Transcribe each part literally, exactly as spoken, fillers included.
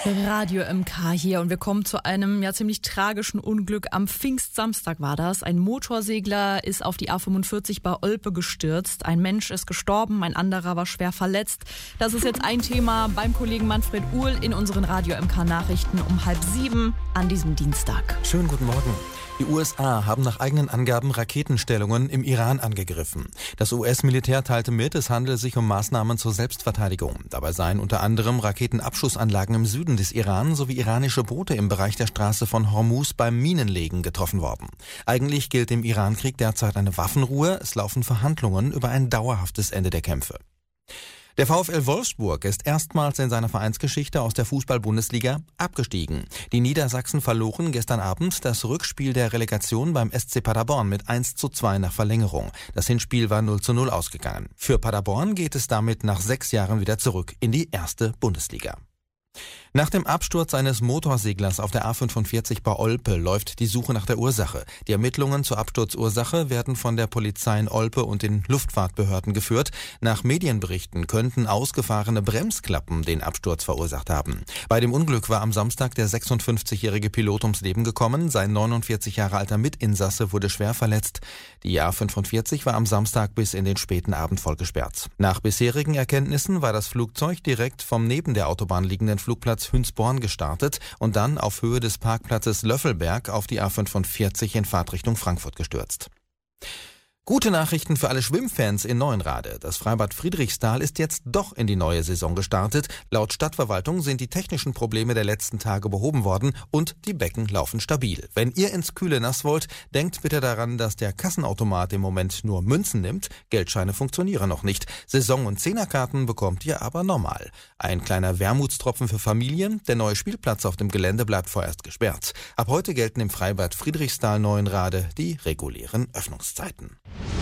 Radio M K hier und wir kommen zu einem ja ziemlich tragischen Unglück. Am Pfingstsamstag war das. Ein Motorsegler ist auf die A fünfundvierzig bei Olpe gestürzt. Ein Mensch ist gestorben, ein anderer war schwer verletzt. Das ist jetzt ein Thema beim Kollegen Manfred Uhl in unseren Radio M K Nachrichten um halb sieben an diesem Dienstag. Schönen guten Morgen. Die U S A haben nach eigenen Angaben Raketenstellungen im Iran angegriffen. Das U S-Militär teilte mit, es handele sich um Maßnahmen zur Selbstverteidigung. Dabei seien unter anderem Raketenabschussanlagen im Süden des Iran sowie iranische Boote im Bereich der Straße von Hormuz beim Minenlegen getroffen worden. Eigentlich gilt im Iran-Krieg derzeit eine Waffenruhe. Es laufen Verhandlungen über ein dauerhaftes Ende der Kämpfe. Der VfL Wolfsburg ist erstmals in seiner Vereinsgeschichte aus der Fußball-Bundesliga abgestiegen. Die Niedersachsen verloren gestern Abend das Rückspiel der Relegation beim S C Paderborn mit eins zu zwei nach Verlängerung. Das Hinspiel war null zu null ausgegangen. Für Paderborn geht es damit nach sechs Jahren wieder zurück in die erste Bundesliga. Nach dem Absturz eines Motorseglers auf der A fünfundvierzig bei Olpe läuft die Suche nach der Ursache. Die Ermittlungen zur Absturzursache werden von der Polizei in Olpe und den Luftfahrtbehörden geführt. Nach Medienberichten könnten ausgefahrene Bremsklappen den Absturz verursacht haben. Bei dem Unglück war am Samstag der sechsundfünfzigjährige Pilot ums Leben gekommen. Sein neunundvierzig Jahre alter Mitinsasse wurde schwer verletzt. Die A fünfundvierzig war am Samstag bis in den späten Abend voll gesperrt. Nach bisherigen Erkenntnissen war das Flugzeug direkt vom neben der Autobahn liegenden Flugplatz Hünsborn gestartet und dann auf Höhe des Parkplatzes Löffelberg auf die A fünfundvierzig in Fahrtrichtung Frankfurt gestürzt. Gute Nachrichten für alle Schwimmfans in Neuenrade. Das Freibad Friedrichsthal ist jetzt doch in die neue Saison gestartet. Laut Stadtverwaltung sind die technischen Probleme der letzten Tage behoben worden und die Becken laufen stabil. Wenn ihr ins kühle Nass wollt, denkt bitte daran, dass der Kassenautomat im Moment nur Münzen nimmt. Geldscheine funktionieren noch nicht. Saison- und Zehnerkarten bekommt ihr aber normal. Ein kleiner Wermutstropfen für Familien. Der neue Spielplatz auf dem Gelände bleibt vorerst gesperrt. Ab heute gelten im Freibad Friedrichsthal Neuenrade die regulären Öffnungszeiten.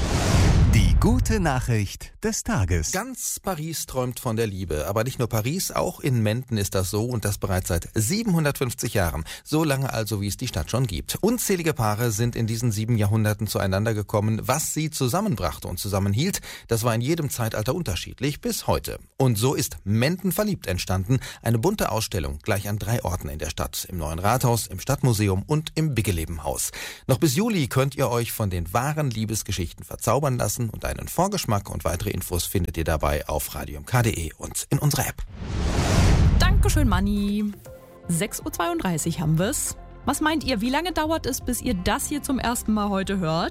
Die gute Nachricht des Tages. Ganz Paris träumt von der Liebe. Aber nicht nur Paris, auch in Menden ist das so und das bereits seit siebenhundertfünfzig Jahren. So lange also, wie es die Stadt schon gibt. Unzählige Paare sind in diesen sieben Jahrhunderten zueinander gekommen. Was sie zusammenbrachte und zusammenhielt, das war in jedem Zeitalter unterschiedlich bis heute. Und so ist Menden verliebt entstanden. Eine bunte Ausstellung gleich an drei Orten in der Stadt. Im Neuen Rathaus, im Stadtmuseum und im Biggelebenhaus. Noch bis Juli könnt ihr euch von den wahren Liebesgeschichten verzaubern lassen. Und einen Vorgeschmack und weitere Infos findet ihr dabei auf radio m k punkt d e und in unserer App. Dankeschön, Manni. sechs Uhr zweiunddreißig haben wir's. Was meint ihr, wie lange dauert es, bis ihr das hier zum ersten Mal heute hört?